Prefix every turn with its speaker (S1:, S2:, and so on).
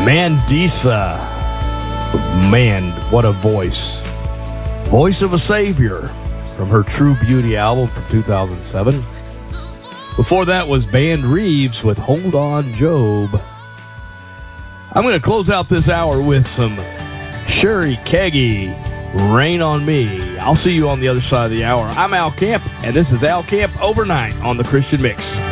S1: Mandisa. Man, what a voice. Voice of a Savior from her True Beauty album from 2007. Before that was Band Reeves with Hold On Job. I'm going to close out this hour with some Sherry Keggy, Rain on Me. I'll see you on the other side of the hour. I'm Al Camp, and this is Al Camp Overnight on the Christian Mix.